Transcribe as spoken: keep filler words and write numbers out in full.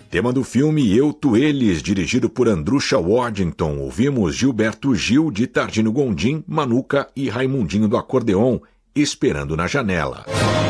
Tema do filme Eu, Tu, Eles, dirigido por Andrusha Waddington. Ouvimos Gilberto Gil, de Tardino Gondim, Manuca e Raimundinho do Acordeon, Esperando na Janela.